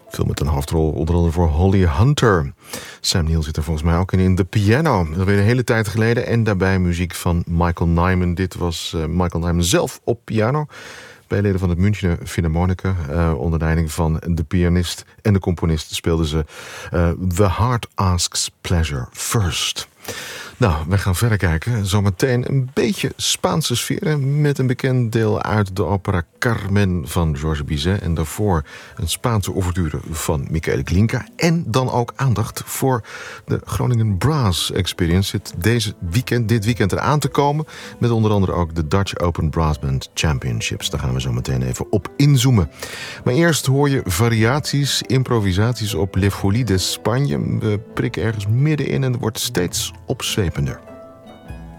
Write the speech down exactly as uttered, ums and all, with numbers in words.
Film met een hoofdrol onder andere voor Holly Hunter. Sam Neill zit er volgens mij ook in, in The Piano. Dat weer een hele tijd geleden. En daarbij muziek van Michael Nyman. Dit was uh, Michael Nyman zelf op piano. Bij leden van het Münchner Philharmonica. Uh, onder leiding van de pianist en de componist speelden ze uh, The Heart Asks Pleasure First. Nou, wij gaan verder kijken. Zometeen een beetje Spaanse sfeer met een bekend deel uit de opera Carmen van Georges Bizet. En daarvoor een Spaanse ouverture van Michele Glinka. En dan ook aandacht voor de Groningen Brass Experience. Zit deze weekend, dit weekend eraan te komen. Met onder andere ook de Dutch Open Brass Band Championships. Daar gaan we zo meteen even op inzoomen. Maar eerst hoor je variaties, improvisaties op Le Folie de Spanje. We prikken ergens middenin en het wordt steeds opzwepender.